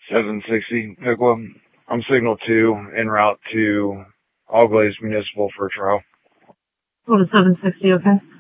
760 Piqua. I'm signal 2 en route to All Glazed Municipal for a trial. Go to 760, okay?